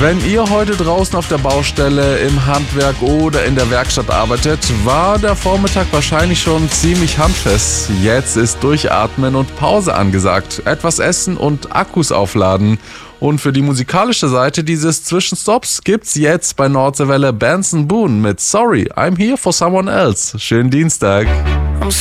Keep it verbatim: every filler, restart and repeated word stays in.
Wenn ihr heute draußen auf der Baustelle, im Handwerk oder in der Werkstatt arbeitet, war der Vormittag wahrscheinlich schon ziemlich handfest. Jetzt ist Durchatmen und Pause angesagt, etwas essen und Akkus aufladen. Und für die musikalische Seite dieses Zwischenstopps gibt's jetzt bei Nordseewelle Benson Boone mit Sorry, I'm Here for Someone Else. Schönen Dienstag. I'm